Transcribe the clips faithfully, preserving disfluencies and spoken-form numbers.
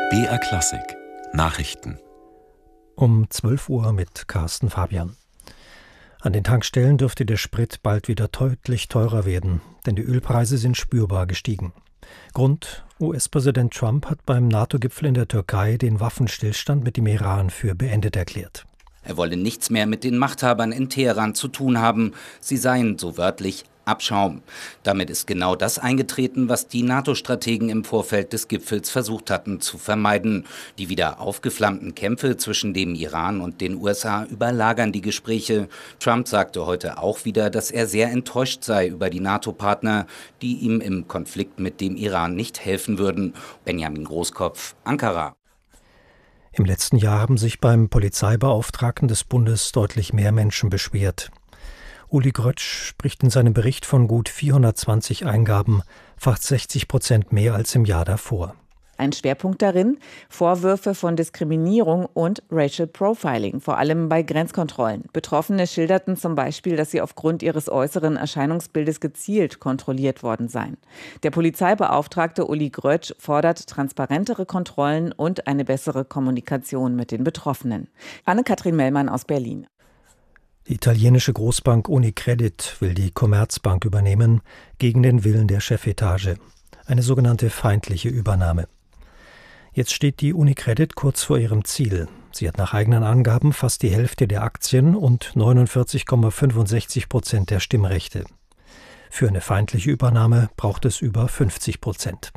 B R Klassik Nachrichten um zwölf Uhr mit Carsten Fabian. An den Tankstellen dürfte der Sprit bald wieder deutlich teurer werden, denn die Ölpreise sind spürbar gestiegen. Grund: U S-Präsident Trump hat beim NATO-Gipfel in der Türkei den Waffenstillstand mit dem Iran für beendet erklärt. Er wolle nichts mehr mit den Machthabern in Teheran zu tun haben. Sie seien, so wörtlich, Abschaum. Damit ist genau das eingetreten, was die NATO-Strategen im Vorfeld des Gipfels versucht hatten zu vermeiden. Die wieder aufgeflammten Kämpfe zwischen dem Iran und den U S A überlagern die Gespräche. Trump sagte heute auch wieder, dass er sehr enttäuscht sei über die NATO-Partner, die ihm im Konflikt mit dem Iran nicht helfen würden. Benjamin Großkopf, Ankara. Im letzten Jahr haben sich beim Polizeibeauftragten des Bundes deutlich mehr Menschen beschwert. Uli Grötsch spricht in seinem Bericht von gut vierhundertzwanzig Eingaben, fast sechzig Prozent mehr als im Jahr davor. Ein Schwerpunkt darin: Vorwürfe von Diskriminierung und Racial Profiling, vor allem bei Grenzkontrollen. Betroffene schilderten zum Beispiel, dass sie aufgrund ihres äußeren Erscheinungsbildes gezielt kontrolliert worden seien. Der Polizeibeauftragte Uli Grötsch fordert transparentere Kontrollen und eine bessere Kommunikation mit den Betroffenen. Anne-Kathrin Mellmann aus Berlin. Die italienische Großbank Unicredit will die Commerzbank übernehmen, gegen den Willen der Chefetage. Eine sogenannte feindliche Übernahme. Jetzt steht die Unicredit kurz vor ihrem Ziel. Sie hat nach eigenen Angaben fast die Hälfte der Aktien und neunundvierzig Komma fünfundsechzig Prozent der Stimmrechte. Für eine feindliche Übernahme braucht es über fünfzig Prozent.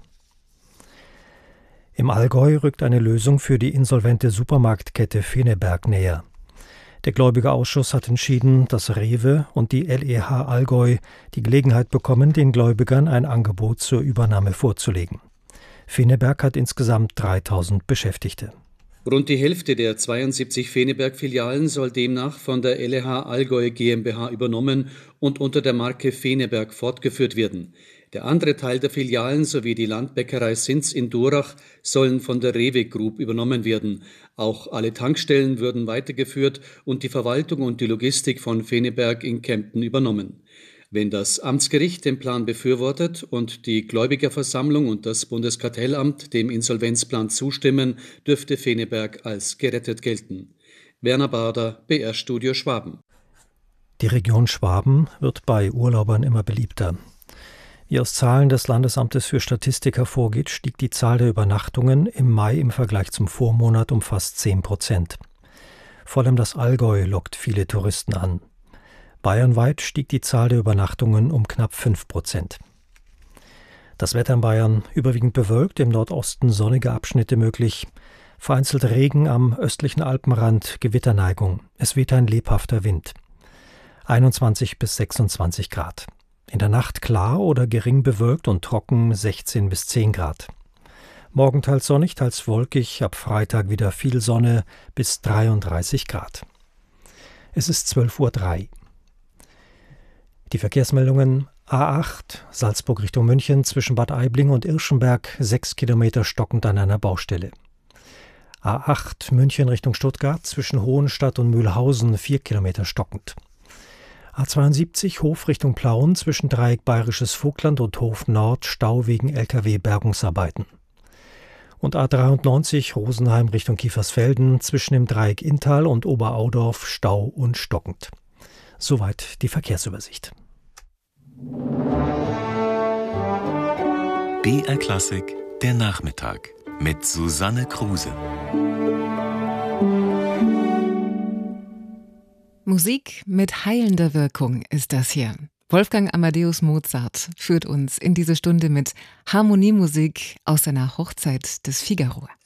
Im Allgäu rückt eine Lösung für die insolvente Supermarktkette Feneberg näher. Der Gläubigerausschuss hat entschieden, dass Rewe und die L E H Allgäu die Gelegenheit bekommen, den Gläubigern ein Angebot zur Übernahme vorzulegen. Feneberg hat insgesamt dreitausend Beschäftigte. Rund die Hälfte der zweiundsiebzig Feneberg-Filialen soll demnach von der L E H Allgäu GmbH übernommen und unter der Marke Feneberg fortgeführt werden. Der andere Teil der Filialen sowie die Landbäckerei Sinz in Durach sollen von der Rewe Group übernommen werden. Auch alle Tankstellen würden weitergeführt und die Verwaltung und die Logistik von Feneberg in Kempten übernommen. Wenn das Amtsgericht den Plan befürwortet und die Gläubigerversammlung und das Bundeskartellamt dem Insolvenzplan zustimmen, dürfte Feneberg als gerettet gelten. Werner Bader, B R-Studio Schwaben. Die Region Schwaben wird bei Urlaubern immer beliebter. Wie aus Zahlen des Landesamtes für Statistik hervorgeht, stieg die Zahl der Übernachtungen im Mai im Vergleich zum Vormonat um fast zehn Prozent. Vor allem das Allgäu lockt viele Touristen an. Bayernweit stieg die Zahl der Übernachtungen um knapp fünf Prozent. Das Wetter in Bayern: überwiegend bewölkt, im Nordosten sonnige Abschnitte möglich, vereinzelt Regen am östlichen Alpenrand, Gewitterneigung. Es weht ein lebhafter Wind. einundzwanzig bis sechsundzwanzig Grad. In der Nacht klar oder gering bewölkt und trocken, sechzehn bis zehn Grad. Morgen teils sonnig, teils wolkig, ab Freitag wieder viel Sonne bis dreiunddreißig Grad. Es ist zwölf Uhr drei. Die Verkehrsmeldungen: A acht, Salzburg Richtung München, zwischen Bad Aibling und Irschenberg, sechs Kilometer stockend an einer Baustelle. A acht, München Richtung Stuttgart, zwischen Hohenstadt und Mühlhausen, vier Kilometer stockend. A zweiundsiebzig, Hof Richtung Plauen, zwischen Dreieck Bayerisches Vogtland und Hof Nord, Stau wegen L K W-Bergungsarbeiten. Und A dreiundneunzig, Rosenheim Richtung Kiefersfelden, zwischen dem Dreieck Inntal und Oberaudorf, Stau und stockend. Soweit die Verkehrsübersicht. B R Klassik, der Nachmittag mit Susanne Kruse. Musik mit heilender Wirkung ist das hier. Wolfgang Amadeus Mozart führt uns in diese Stunde mit Harmoniemusik aus seiner Hochzeit des Figaro.